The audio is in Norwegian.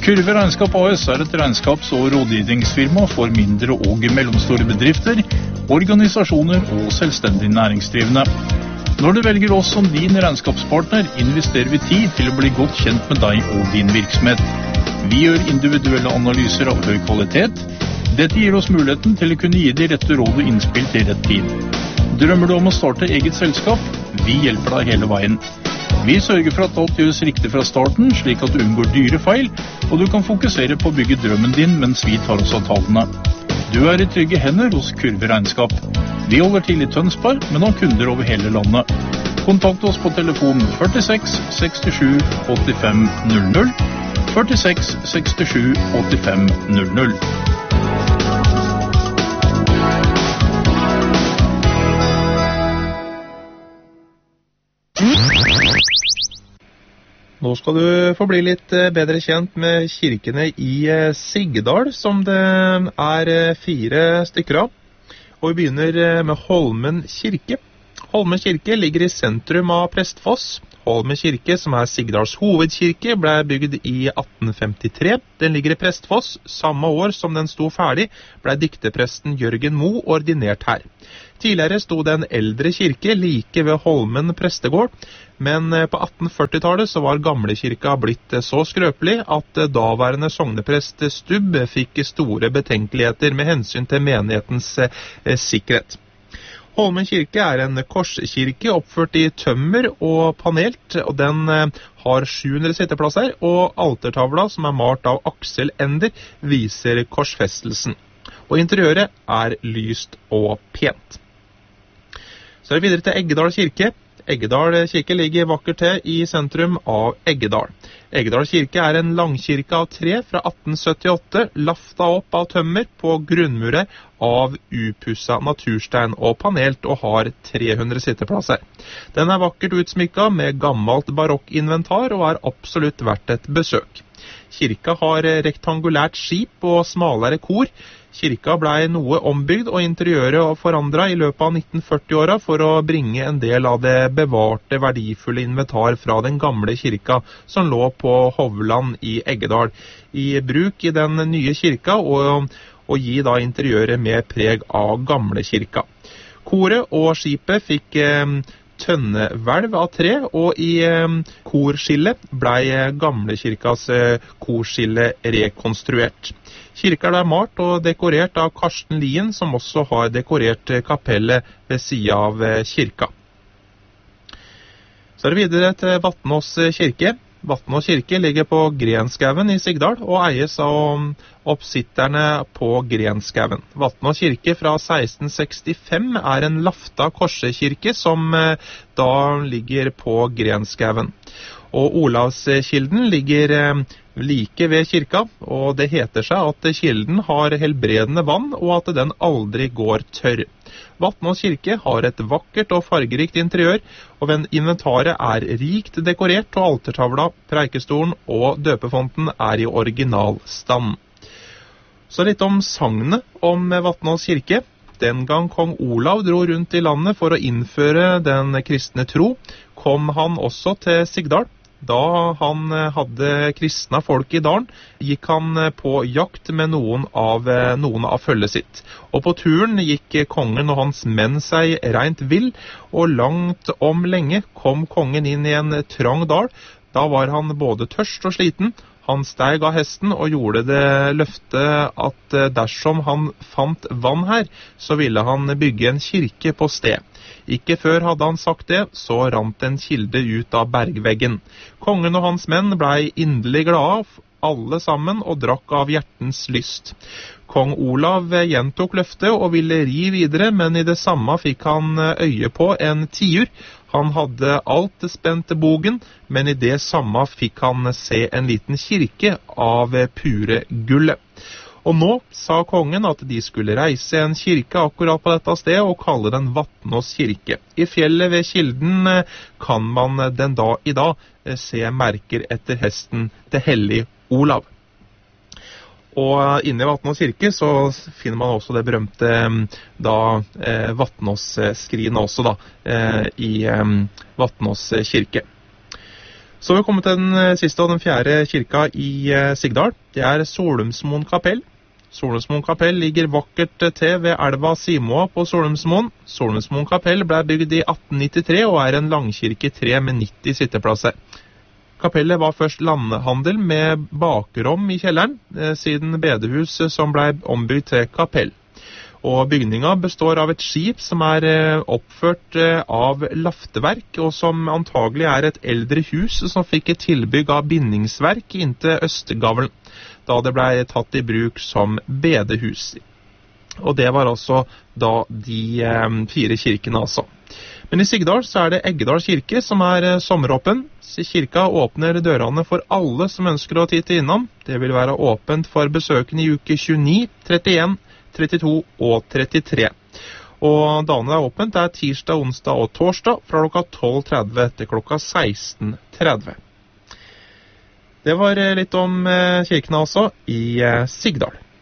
Kurve Regnskap AS er et regnskaps- og rådgivningsfirma for mindre og mellomstore bedrifter, organisasjoner og selvstendig næringsdrivende. Når du velger oss som din regnskapspartner, investerer vi tid til å bli godt kjent med deg og din virksomhet. Vi gjør individuelle analyser av høy kvalitet. Dette gir oss muligheten til å kunne gi de rette råd og innspill til rett tid. Drømmer du om å starte eget selskap? Vi hjelper deg hele veien. Vi sørger for at alt gjøres riktig fra starten, slik at du unngår dyre feil, og du kan fokusere på å bygge drømmen din mens vi tar oss av tallene. Du er i trygge hender hos Kurve Regnskap. Vi holder til i Tønsberg, men har kunder over hele landet. Kontakt oss på telefon 46 67 85 00, 46 67 85 00. Nå skal du få bli litt bedre kjent med kirkene i Sigdal, som det er 4 stykker av. Og vi begynner med Holmen kirke. Holmen kirke ligger i sentrum av Prestfoss. Holmen kirke, som er Sigdals hovedkirke, ble bygd i 1853. Den ligger i Prestfoss. Samme år som den sto ferdig, ble dikterpresten Jørgen Moe ordinert her. Tidligere sto det en eldre kirke like ved Holmen prestegård, men på 1840-tallet så var gamlekirka blitt så skrøpelig at daværende sogneprest Stubb fikk store betenkeligheter med hensyn til menighetens sikkerhet. Holmen kirke er en korskirke oppført i tømmer og panelt, og den har 700 sitteplasser, og altertavla, som er malt av Aksel Ender, viser korsfestelsen. Og interiøret er lyst og pent. Så er det videre til Eggedal kirke. Eggedal kirke ligger vakkert til i sentrum av Eggedal. Eggedal kirke er en langkirke av tre fra 1878, lafta opp av tømmer på grunnmuret av upussa naturstein og panelt, og har 300 sitteplasser. Den er vakkert utsmykket med gammelt barokkinventar og er absolutt verdt et besøk. Kirka har rektangulært skip og smalere kor. Kirka ble noe ombygd og interiøret forandret i løpet av 1940-åra for å bringe en del av det bevarte verdifulle inventar fra den gamle kirka som lå på Hovland i Eggedal i bruk i den nye kirka, og gi da interiøret med preg av gamle kirka. Koret og skipet fikk tønnehvelv av tre, og i korskillet ble gamlekirkas korskille rekonstruert. Kirka er malt og dekorert av Karsten Lien, som også har dekorert kapellet ved siden av kirka. Så er det videre til Vatnås kirke. Vatnås kirke ligger på Grenskauen i Sigdal og eies av oppsitterne på Grenskauen. Vatnås kirke fra 1665 er en lafta korsekirke som da ligger på Grenskauen. Og Olavskilden ligger like ved kirka, og det heter seg at kilden har helbredende vann, og at den aldri går tørr. Vatnås kirke har et vakkert og fargerikt interiør, og inventaret er rikt dekorert, og altertavla, preikestolen og døpefonten er i originalstand. Så litt om sagnet om Vatnås kirke. Den gang kong Olav dro rundt i landet for å innføre den kristne tro, kom han også til Sigdal. Da han hadde kristna folk i dalen, gikk han på jakt med noen av følget sitt. Og på turen gikk kongen og hans menn seg rent vill, og langt om lenge kom kongen inn i en trang dal. Da var han både tørst og sliten. Han steg av hesten og gjorde det løftet at dersom han fant vann her, så ville han bygge en kirke på sted. Ikke før hadde han sagt det, så rant en kilde ut av bergveggen. Kongen og hans menn blei inderlig glade, alle sammen, og drakk av hjertens lyst. Kong Olav gjentok løftet og ville ri videre, men i det samme fikk han øye på en tiur. Han hadde alt spent til bogen, men i det samme fikk han se en liten kirke av pure gullet. Og nå sa kongen at de skulle reise en kirke akkurat på dette stedet og kalle den Vatnås kirke. I fjellet ved kilden kan man den dag i dag se merker etter hesten til hellig Olav. Og inne i Vatnås kirke så finner man også det berømte Vatnås-skrinet også i Vatnås kirke. Så vi kommet til den siste og den fjerde kirka i Sigdal. Det Solumsmoen kapell. Solumsmoen kapell ligger vakkert til ved elva Simoa på Solumsmoen. Solumsmoen kapell ble bygd i 1893 og en langkirke 3 med 90 sitteplasser. Kapellet var først landhandel med bakrom i kjelleren, siden bedehus som ble ombygd til kapell. Og bygninga består av et skip som oppført av lafteverk, og som antagelig et eldre hus som fikk et tilbygg av bindingsverk inntil Østegavlen, da det ble tatt i bruk som bedehus. Og det var altså da de 4 kirkene altså. Men i Sigdal så det Eggedal kirke som sommeråpen. Kirka åpner dørene for alle som ønsker å titte innom. Det vil være åpent for besøkende i uke 29, 31, 32 og 33. Og dagene åpent tirsdag, onsdag og torsdag fra klokka 12.30 til klokka 16.30. Det var litt om kirkene altså i Sigdal.